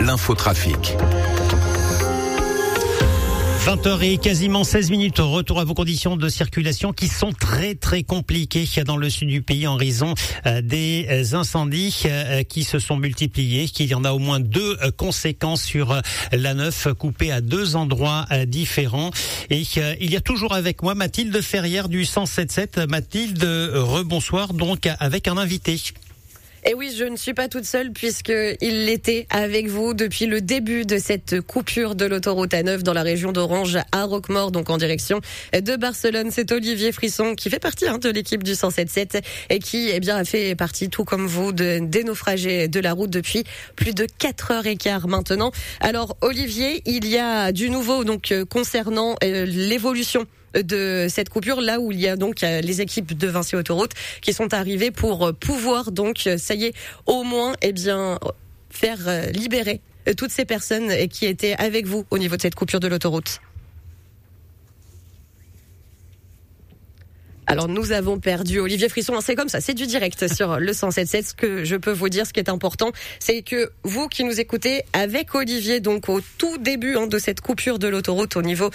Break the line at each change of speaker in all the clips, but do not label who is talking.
l'infotrafic.
20h et quasiment 16 minutes, retour à vos conditions de circulation qui sont très très compliquées dans le sud du pays en raison des incendies qui se sont multipliés, qu'il y en a au moins 2 conséquences sur l'A9 coupées à 2 endroits différents. Et il y a toujours avec moi Mathilde Ferrière du 107.7. Mathilde, rebonsoir, donc avec un invité.
Et oui, je ne suis pas toute seule puisqu'il était avec vous depuis le début de cette coupure de l'autoroute A9 dans la région d'Orange à Roquemaure, donc en direction de Barcelone. C'est Olivier Frisson qui fait partie de l'équipe du 107.7 et qui a fait partie, tout comme vous, des naufragés de la route depuis plus de 4h15 maintenant. Alors Olivier, il y a du nouveau donc concernant l'évolution de cette coupure, là où il y a donc les équipes de Vinci Autoroute qui sont arrivées pour pouvoir donc, ça y est, au moins, faire libérer toutes ces personnes qui étaient avec vous au niveau de cette coupure de l'autoroute. Alors nous avons perdu Olivier Frisson, c'est comme ça, c'est du direct sur le 107.7. Ce que je peux vous dire, ce qui est important, c'est que vous qui nous écoutez avec Olivier, donc au tout début de cette coupure de l'autoroute au niveau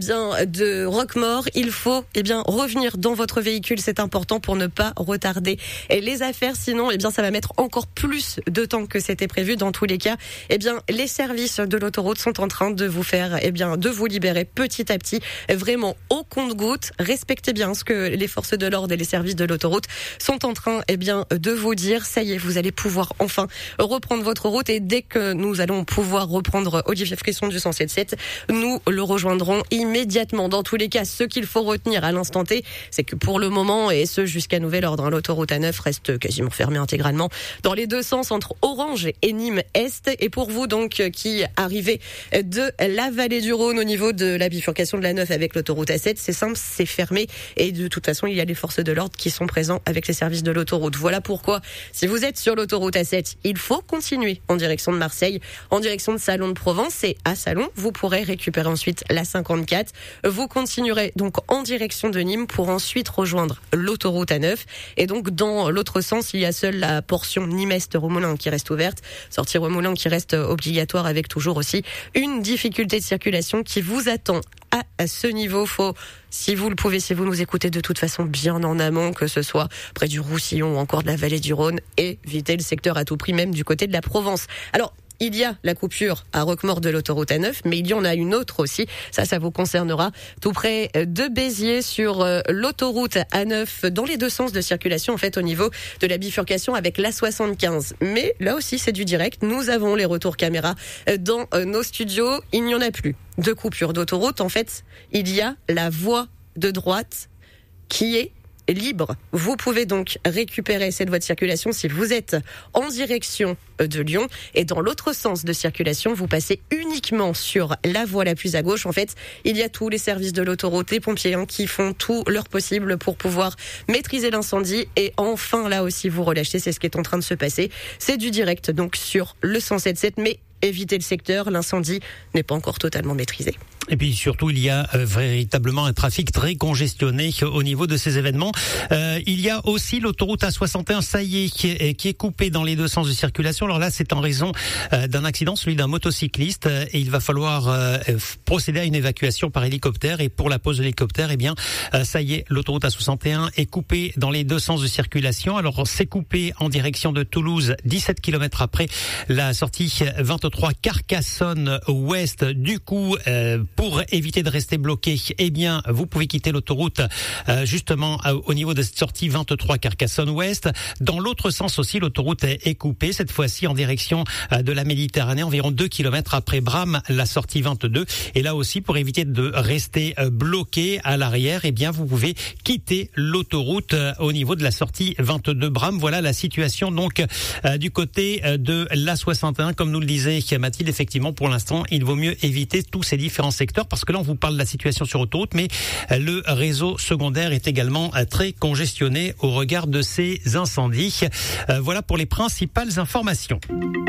de Roquemaure, il faut revenir dans votre véhicule, c'est important pour ne pas retarder les affaires, sinon ça va mettre encore plus de temps que c'était prévu. Dans tous les cas, les services de l'autoroute sont en train de vous faire de vous libérer petit à petit, vraiment au compte-gouttes. Respectez bien ce que les forces de l'ordre et les services de l'autoroute sont en train de vous dire. Ça y est, vous allez pouvoir enfin reprendre votre route, et dès que nous allons pouvoir reprendre Olivier Frisson du 107.7, nous le rejoindrons immédiatement. Dans tous les cas, ce qu'il faut retenir à l'instant T, c'est que pour le moment, et ce jusqu'à nouvel ordre, l'autoroute A9 reste quasiment fermée intégralement dans les 2 sens entre Orange et Nîmes Est. Et pour vous donc qui arrivez de la vallée du Rhône au niveau de la bifurcation de la 9 avec l'autoroute A7, c'est simple, c'est fermé, et de toute façon, il y a les forces de l'ordre qui sont présents avec les services de l'autoroute. Voilà pourquoi, si vous êtes sur l'autoroute A7, il faut continuer en direction de Marseille, en direction de Salon de Provence, et à Salon, vous pourrez récupérer ensuite la 54. Vous continuerez donc en direction de Nîmes pour ensuite rejoindre l'autoroute A9. Et donc, dans l'autre sens, il y a seule la portion Nîmes-Est-Remoulins qui reste ouverte. Sortie Remoulins qui reste obligatoire, avec toujours aussi une difficulté de circulation qui vous attend. À ce niveau, si vous le pouvez, si vous nous écoutez de toute façon bien en amont, que ce soit près du Roussillon ou encore de la vallée du Rhône, évitez le secteur à tout prix, même du côté de la Provence. Alors, il y a la coupure à Roquemaure de l'autoroute A9, mais il y en a une autre aussi. Ça vous concernera tout près de Béziers sur l'autoroute A9 dans les 2 sens de circulation, en fait, au niveau de la bifurcation avec l'A75. Mais là aussi, c'est du direct. Nous avons les retours caméra dans nos studios. Il n'y en a plus de coupure d'autoroute. En fait, il y a la voie de droite qui est libre. Vous pouvez donc récupérer cette voie de circulation si vous êtes en direction de Lyon, et dans l'autre sens de circulation, vous passez uniquement sur la voie la plus à gauche. En fait, il y a tous les services de l'autoroute, les pompiers qui font tout leur possible pour pouvoir maîtriser l'incendie, et enfin là aussi vous relâchez, c'est ce qui est en train de se passer. C'est du direct donc sur le 107.7, mais évitez le secteur, l'incendie n'est pas encore totalement maîtrisé.
Et puis surtout, il y a véritablement un trafic très congestionné au niveau de ces événements. Il y a aussi l'autoroute A61, ça y est, qui est coupée dans les 2 sens de circulation. Alors là, c'est en raison d'un accident, celui d'un motocycliste, et il va falloir procéder à une évacuation par hélicoptère. Et pour la pose de l'hélicoptère, ça y est, l'autoroute A61 est coupée dans les 2 sens de circulation. Alors c'est coupé en direction de Toulouse, 17 km après la sortie 23 Carcassonne Ouest. Du coup, pour éviter de rester bloqué, vous pouvez quitter l'autoroute justement au niveau de cette sortie 23 Carcassonne Ouest. Dans l'autre sens aussi, l'autoroute est coupée, cette fois-ci en direction de la Méditerranée, environ 2 km après Bram, la sortie 22. Et là aussi, pour éviter de rester bloqué à l'arrière, vous pouvez quitter l'autoroute au niveau de la sortie 22 Bram. Voilà la situation donc du côté de l'A61. Comme nous le disait Mathilde, effectivement, pour l'instant, il vaut mieux éviter tous ces différents secteurs, parce que là, on vous parle de la situation sur autoroute, mais le réseau secondaire est également très congestionné au regard de ces incendies. Voilà pour les principales informations.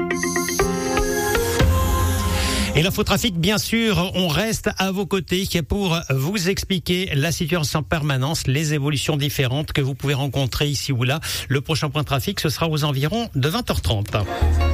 Et l'infotrafic, bien sûr, on reste à vos côtés pour vous expliquer la situation en permanence, les évolutions différentes que vous pouvez rencontrer ici ou là. Le prochain point de trafic, ce sera aux environs de 20h30.